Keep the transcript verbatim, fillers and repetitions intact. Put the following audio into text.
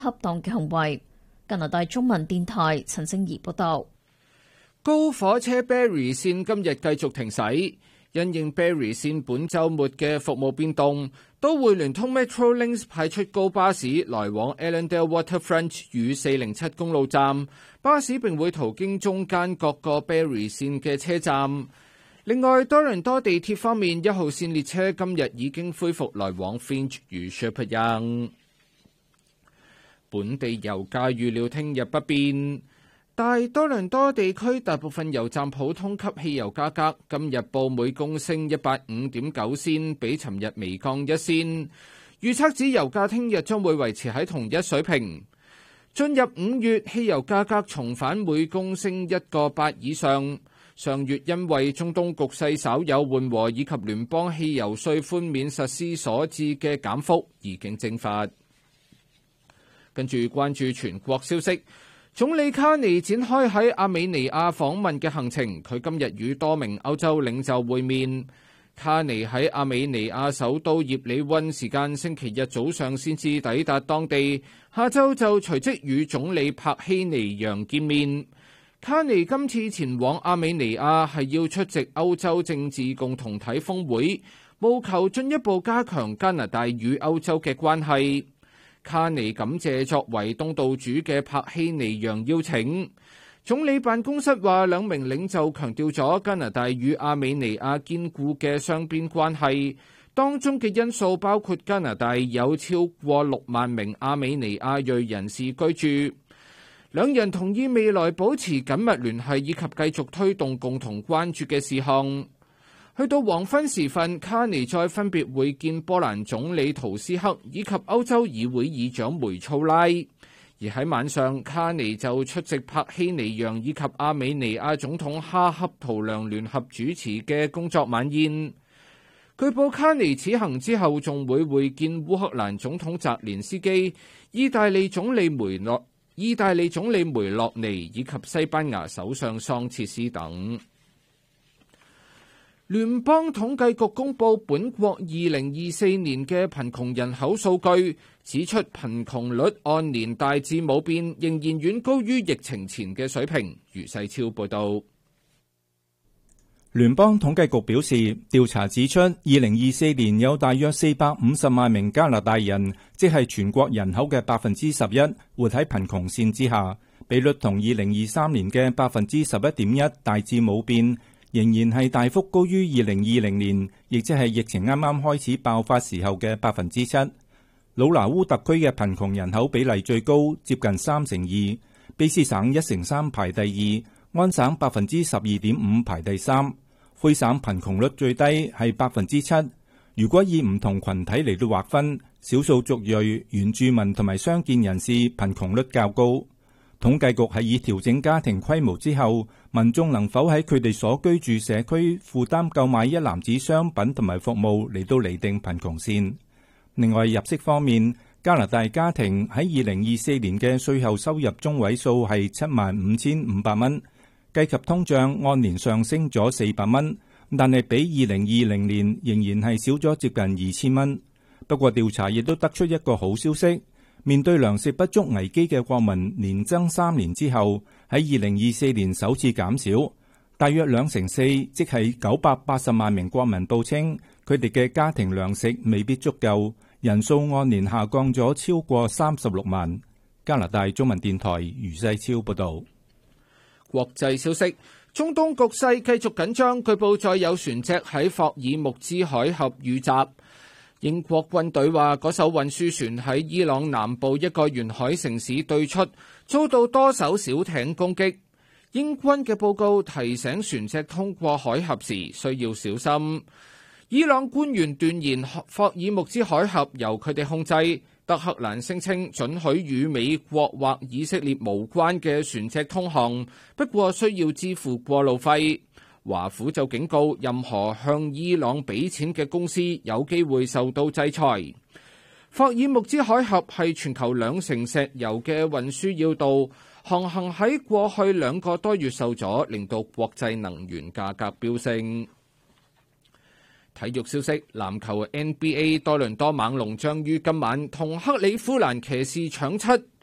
恰當嘅行為。加拿大中文電台陳聖儀報道。 高火車 Barrie 線今日繼續停駛，因應 Barrie 線本週末嘅服務變動，都會聯通 Metrolinx 派出高巴士來往 Allendale Waterfront 與四零七公路站，巴士並會途經中間各個 Barrie 線嘅車站。另外，多倫多地鐵方面，一號線列車今日已經恢復來往 Finch 與 Shepherd Yonge。本地油價預料聽日不變。大多倫多地區大部分油站普通級汽油價格今日報每公升一百五點九仙，比尋日微降一仙。預測指油價聽日將會維持喺同一水平。進入五月，汽油價格重返每公升一個八以上。上月因為中東局勢稍有緩和以及聯邦汽油稅寬免實施所致嘅減幅已經蒸發。跟住關注全國消息。總理卡尼展開喺亞美尼亞訪問嘅行程，佢今日與多名歐洲領袖會面。卡尼喺亞美尼亞首都葉里溫時間星期日早上先至抵達當地，下晝就隨即與總理帕希尼揚見面。卡尼今次前往亞美尼亞係要出席歐洲政治共同體峰會，務求進一步加強加拿大與歐洲嘅關係。卡尼感謝作為東道主嘅帕希尼揚邀請。總理辦公室話，兩名領袖強調咗加拿大與亞美尼亞堅固嘅雙邊關係，當中嘅因素包括加拿大有超過六萬名亞美尼亞裔人士居住。兩人同意未來保持緊密聯繫以及繼續推動共同關注嘅事項。去到黃昏時分，卡尼再分別會見波蘭總理圖斯克以及歐洲議會議長梅措拉，而喺晚上，卡尼就出席帕希尼揚以及亞美尼亞總統哈恰圖良聯合主持嘅工作晚宴。據報卡尼此行之後仲會會見烏克蘭總統澤連斯基、意大利總理梅諾、意大利總理梅洛尼以及西班牙首相桑切斯等。聯邦統計局公佈本國二零二四年嘅貧窮人口數據，指出貧窮率按年大致冇變，仍然遠高於疫情前嘅水平。余世超報導。 聯邦統計局表示，調查指出，二零二四年有大約四百五十萬名加拿大人，即係全國人口嘅百分之十一，活喺貧窮線之下，比率同二零二三年嘅百分之十一點一大致冇變。仍然係大幅高於二零二零年，亦即係疫情啱啱開始爆發時候嘅百分之七。魯拿烏特區嘅貧窮人口比例最高，接近三成二。卑斯省一成三排第二，安省百分之十二點五排第三。魁省貧窮率最低係百分之七。如果以唔同群體嚟到劃分，少數族裔、原住民同埋傷健人士貧窮率較高。統計局係以調整家庭規模之後，民眾能否喺佢哋所居住社區負擔購買一籃子商品同埋服務嚟到釐定貧窮線。另外，入息方面，加拿大家庭喺二零二四年嘅稅後收入中位數係七萬五千五百蚊，計及通脹按年上升咗四百蚊，但係比二零二零年仍然係少咗接近二千蚊。不過調查亦都得出一個好消息。面對糧食不足危機嘅國民，年增三年之後，喺二零二四年首次減少，大約兩成四，即係九百八十萬名國民報稱，佢哋嘅家庭糧食未必足夠，人數按年下降咗超過三十六萬。加拿大中文電台余世超報道。 國際消息，中東局勢繼續緊張，據報再有船隻喺霍爾木茲海峽遇襲。英國軍隊話，嗰艘運輸船喺伊朗南部一個沿海城市對出，遭到多艘小艇攻擊。英軍嘅報告提醒船隻通過海峽時需要小心。伊朗官員斷言霍爾木茲海峽由佢哋控制。德黑蘭聲稱准許與美國或以色列無關嘅船隻通航，不過需要支付過路費。華府就警告，任何向伊朗俾錢嘅公司有機會受到制裁。霍爾木茲海峽係全球兩成石油嘅運輸要道，航行喺過去兩個多月受阻，令到國際能源價格飆升。 體育消息：籃球 N B A 多倫多猛龍將於今晚同克里夫蘭騎士搶七，